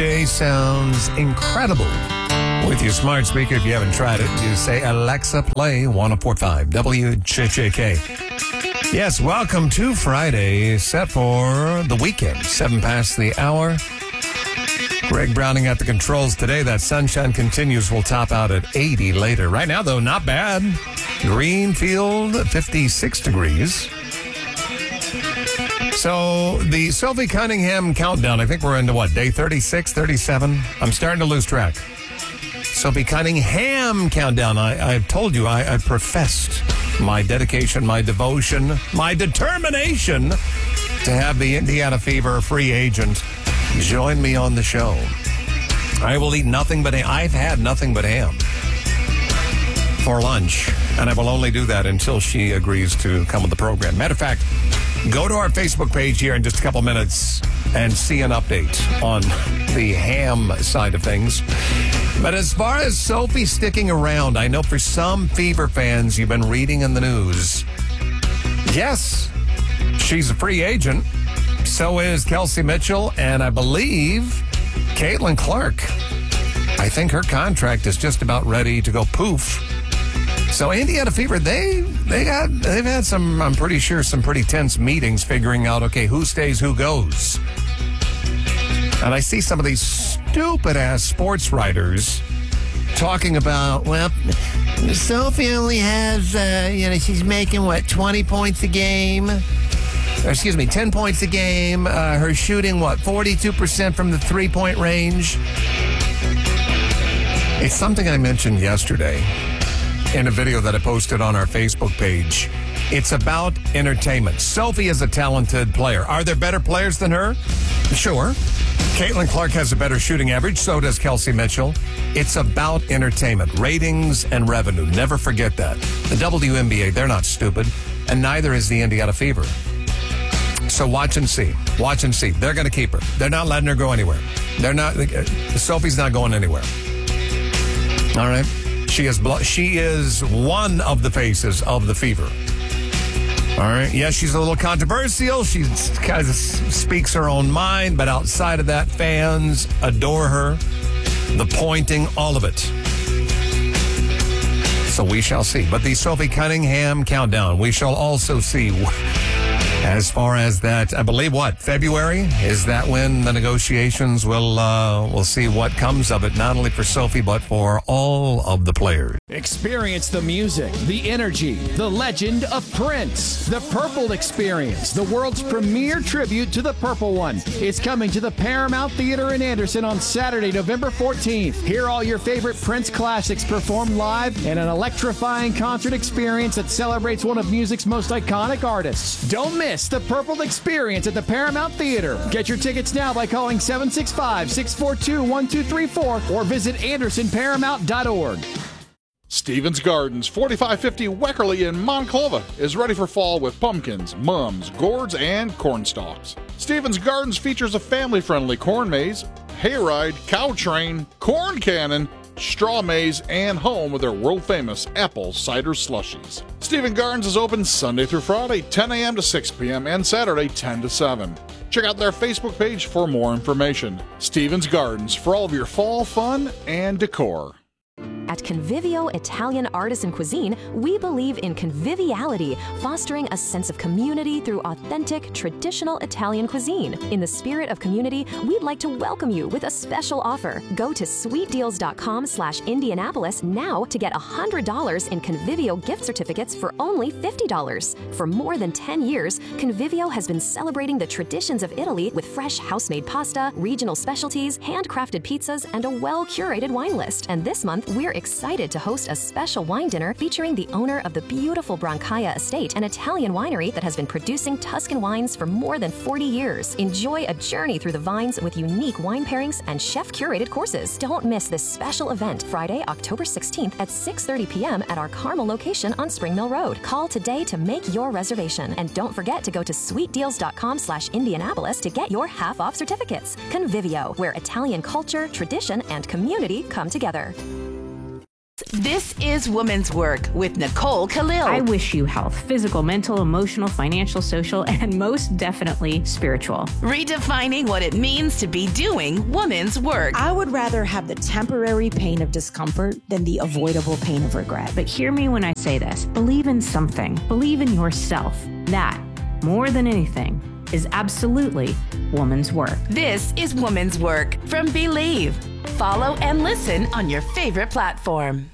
day sounds incredible. With your smart speaker, if you haven't tried it, you say, Alexa, play 104.5 WJJK. Yes, welcome to Friday, set for the weekend. 7 past the hour. Greg Browning at the controls today. That sunshine continues. We'll top out at 80 later. Right now, though, not bad. Greenfield, 56 degrees. So the Sophie Cunningham countdown, I think we're into what, day 36, 37? I'm starting to lose track. Sophie Cunningham countdown. I've told you, I professed my dedication, my devotion, my determination to have the Indiana Fever free agent join me on the show. I will eat nothing but ham. I've had nothing but ham for lunch, and I will only do that until she agrees to come on the program. Matter of fact, go to our Facebook page here in just a couple minutes and see an update on the ham side of things. But as far as Sophie sticking around, I know for some Fever fans, you've been reading in the news. Yes, she's a free agent. So is Kelsey Mitchell, and I believe Caitlin Clark. I think her contract is just about ready to go poof. So Indiana Fever, they've had some, I'm pretty sure, some pretty tense meetings figuring out, okay, who stays, who goes. And I see some of these stupid-ass sports writers talking about, well, Sophie only has, she's making, 20 points a game? 10 points a game. Her shooting, 42% from the three-point range? It's something I mentioned yesterday in a video that I posted on our Facebook page. It's about entertainment. Sophie is a talented player. Are there better players than her? Sure. Caitlin Clark has a better shooting average. So does Kelsey Mitchell. It's about entertainment, ratings, and revenue. Never forget that. The WNBA, they're not stupid, and neither is the Indiana Fever. So watch and see. Watch and see. They're going to keep her. They're not letting her go anywhere. Sophie's not going anywhere. All right? She is one of the faces of the Fever. All right? Yes, she's a little controversial. She kind of speaks her own mind, but outside of that, fans adore her. The pointing, all of it. So we shall see. But the Sophie Cunningham countdown, we shall also see. As far as that, I believe, February? Is that when the negotiations we'll see what comes of it, not only for Sophie, but for all of the players. Experience the music, the energy, the legend of Prince. The Purple Experience, the world's premier tribute to the Purple One, is coming to the Paramount Theater in Anderson on Saturday, November 14th. Hear all your favorite Prince classics performed live in an electrifying concert experience that celebrates one of music's most iconic artists. Don't miss the Purple Experience at the Paramount Theater. Get your tickets now by calling 765-642-1234 or visit AndersonParamount.org. Stevens Gardens, 4550 Weckerly in Monclova, is ready for fall with pumpkins, mums, gourds, and corn stalks. Stevens Gardens features a family-friendly corn maze, hayride, cow train, corn cannon, straw maze, and home with their world-famous apple cider slushies. Stevens Gardens is open Sunday through Friday, 10 a.m. to 6 p.m., and Saturday, 10 to 7. Check out their Facebook page for more information. Stevens Gardens, for all of your fall fun and decor. At Convivio Italian Artisan Cuisine, we believe in conviviality, fostering a sense of community through authentic, traditional Italian cuisine. In the spirit of community, we'd like to welcome you with a special offer. Go to sweetdeals.com/Indianapolis now to get $100 in Convivio gift certificates for only $50. For more than 10 years, Convivio has been celebrating the traditions of Italy with fresh house-made pasta, regional specialties, handcrafted pizzas, and a well-curated wine list. And this month, we're excited to host a special wine dinner featuring the owner of the beautiful Brancaia Estate, an Italian winery that has been producing Tuscan wines for more than 40 years. Enjoy a journey through the vines with unique wine pairings and chef-curated courses. Don't miss this special event, Friday, October 16th at 6:30 p.m. at our Carmel location on Spring Mill Road. Call today to make your reservation. And don't forget to go to sweetdeals.com/Indianapolis to get your half-off certificates. Convivio, where Italian culture, tradition, and community come together. This is Woman's Work with Nicole Khalil. I wish you health, physical, mental, emotional, financial, social, and most definitely spiritual. Redefining what it means to be doing woman's work. I would rather have the temporary pain of discomfort than the avoidable pain of regret. But hear me when I say this. Believe in something. Believe in yourself. That, more than anything, is absolutely woman's work. This is Woman's Work from Believe. Follow and listen on your favorite platform.